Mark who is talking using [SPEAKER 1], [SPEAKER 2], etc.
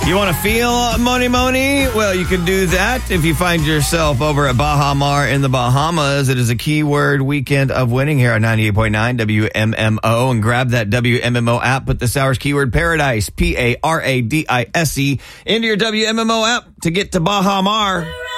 [SPEAKER 1] You want to feel money? Well, you can do that if you find yourself over at Baha Mar in the Bahamas. It is a keyword weekend of winning here on 98.9 WMMO. And grab that WMMO app. Put this hour's keyword Paradise, Paradise, into your WMMO app to get to Baha Mar.